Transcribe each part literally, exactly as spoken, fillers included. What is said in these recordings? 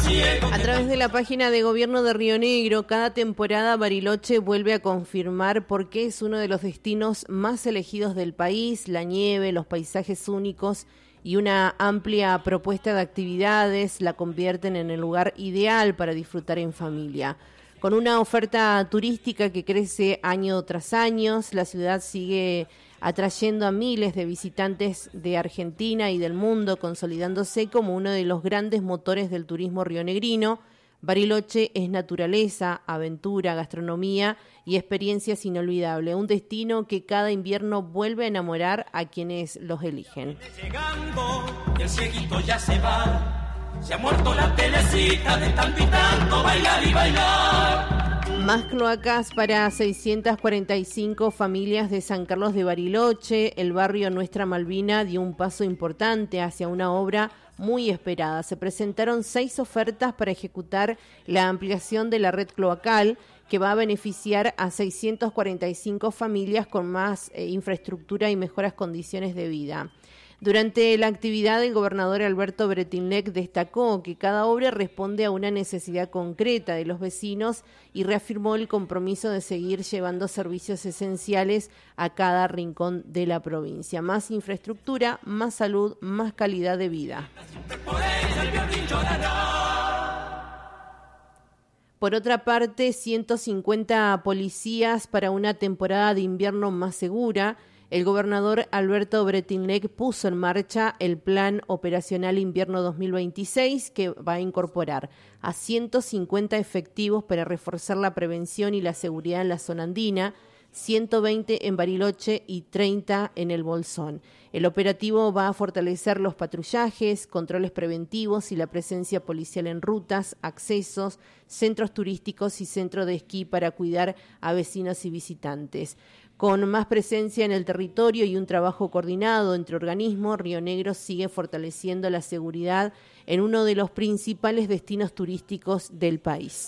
A través de la página de Gobierno de Río Negro, cada temporada Bariloche vuelve a confirmar por qué es uno de los destinos más elegidos del país. La nieve, los paisajes únicos y una amplia propuesta de actividades la convierten en el lugar ideal para disfrutar en familia. Con una oferta turística que crece año tras año, la ciudad sigue atrayendo a miles de visitantes de Argentina y del mundo, consolidándose como uno de los grandes motores del turismo rionegrino. Bariloche es naturaleza, aventura, gastronomía y experiencias inolvidables, un destino que cada invierno vuelve a enamorar a quienes los eligen. Llegando, el cieguito ya se va. Se ha muerto la telecita de tanto y tanto bailar y bailar. Más cloacas para seiscientas cuarenta y cinco familias de San Carlos de Bariloche. El barrio Nuestra Malvina dio un paso importante hacia una obra muy esperada. Se presentaron seis ofertas para ejecutar la ampliación de la red cloacal, que va a beneficiar a seiscientas cuarenta y cinco familias con más eh, infraestructura y mejoras condiciones de vida. Durante la actividad, el gobernador Alberto Bretilnec destacó que cada obra responde a una necesidad concreta de los vecinos y reafirmó el compromiso de seguir llevando servicios esenciales a cada rincón de la provincia. Más infraestructura, más salud, más calidad de vida. Por otra parte, ciento cincuenta policías para una temporada de invierno más segura. El gobernador Alberto Bretilnec puso en marcha el Plan Operacional Invierno dos mil veintiséis, que va a incorporar a ciento cincuenta efectivos para reforzar la prevención y la seguridad en la zona andina, ciento veinte en Bariloche y treinta en el Bolsón. El operativo va a fortalecer los patrullajes, controles preventivos y la presencia policial en rutas, accesos, centros turísticos y centros de esquí para cuidar a vecinos y visitantes. Con más presencia en el territorio y un trabajo coordinado entre organismos, Río Negro sigue fortaleciendo la seguridad en uno de los principales destinos turísticos del país.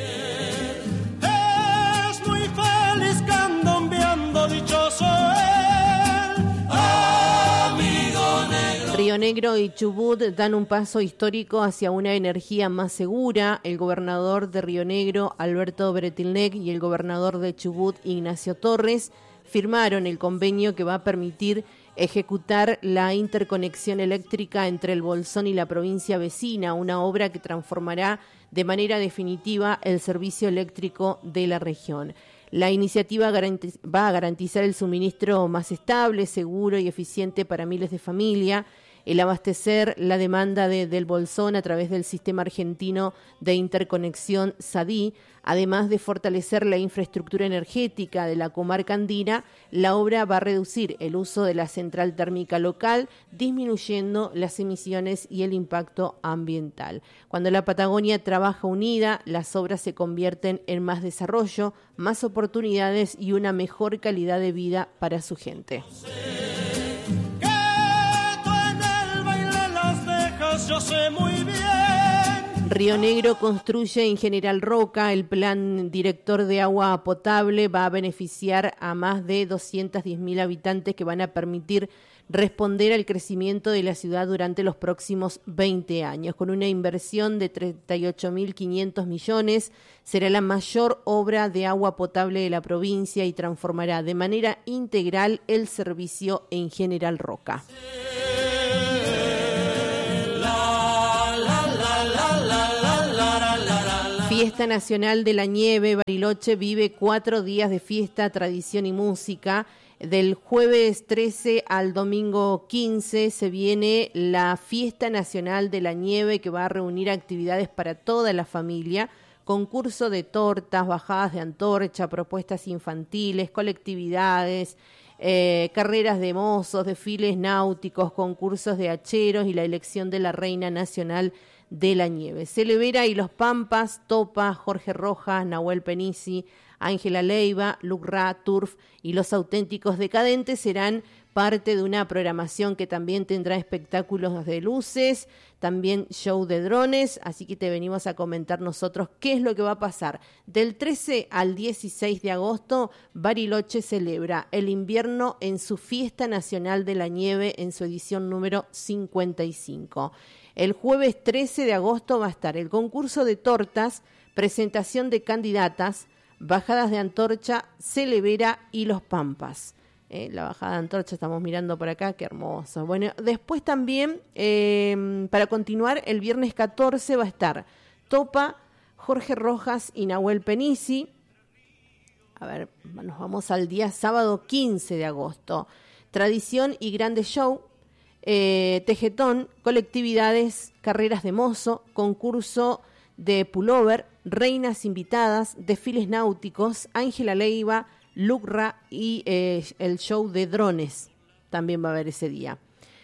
Es muy feliz candombeando, dichoso él, amigo negro. Río Negro y Chubut dan un paso histórico hacia una energía más segura. El gobernador de Río Negro, Alberto Bretilnec, y el gobernador de Chubut, Ignacio Torres, firmaron el convenio que va a permitir ejecutar la interconexión eléctrica entre el Bolsón y la provincia vecina, una obra que transformará de manera definitiva el servicio eléctrico de la región. La iniciativa va a garantizar el suministro más estable, seguro y eficiente para miles de familias, el abastecer la demanda de, del Bolsón a través del Sistema Argentino de Interconexión S A D I, además de fortalecer la infraestructura energética de la comarca andina. La obra va a reducir el uso de la central térmica local, disminuyendo las emisiones y el impacto ambiental. Cuando la Patagonia trabaja unida, las obras se convierten en más desarrollo, más oportunidades y una mejor calidad de vida para su gente. Yo sé muy bien. Río Negro construye en General Roca. El plan director de agua potable va a beneficiar a más de doscientos diez mil habitantes que van a permitir responder al crecimiento de la ciudad durante los próximos veinte años. Con una inversión de treinta y ocho mil quinientos millones, será la mayor obra de agua potable de la provincia y transformará de manera integral el servicio en General Roca. Fiesta Nacional de la Nieve. Bariloche vive cuatro días de fiesta, tradición y música. Del jueves trece al domingo quince se viene la Fiesta Nacional de la Nieve, que va a reunir actividades para toda la familia, concurso de tortas, bajadas de antorcha, propuestas infantiles, colectividades, eh, carreras de mozos, desfiles náuticos, concursos de hacheros y la elección de la Reina Nacional de la Nieve. Celebera y Los Pampas, Topa, Jorge Rojas, Nahuel Penisi, Ángela Leiva, Lucra, Turf y Los Auténticos Decadentes serán parte de una programación que también tendrá espectáculos de luces, también show de drones, así que te venimos a comentar nosotros qué es lo que va a pasar. Del trece al dieciséis de agosto, Bariloche celebra el invierno en su Fiesta Nacional de la Nieve en su edición número cincuenta y cinco. El jueves trece de agosto va a estar el concurso de tortas, presentación de candidatas, bajadas de antorcha, Celevera y Los Pampas. Eh, la bajada de antorcha estamos mirando por acá, qué hermoso. Bueno, después también, eh, para continuar, el viernes catorce va a estar Topa, Jorge Rojas y Nahuel Penisi. A ver, nos vamos al día sábado quince de agosto. Tradición y grande show, eh, tejetón, colectividades, carreras de mozo, concurso de pullover, reinas invitadas, desfiles náuticos, Ángela Leiva, Lucra y eh, el show de drones. También va a haber ese día.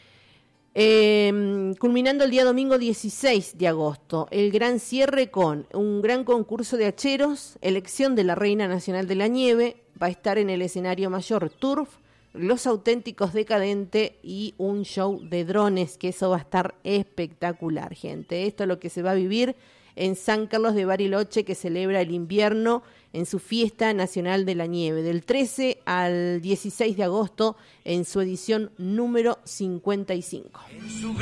Eh, culminando el día domingo dieciséis de agosto, el gran cierre con un gran concurso de hacheros, elección de la Reina Nacional de la Nieve, va a estar en el escenario mayor Turf, Los Auténticos Decadente y un show de drones, que eso va a estar espectacular, gente. Esto es lo que se va a vivir en San Carlos de Bariloche, que celebra el invierno en su fiesta nacional de la nieve, del trece al dieciséis de agosto, en su edición número cincuenta y cinco. En su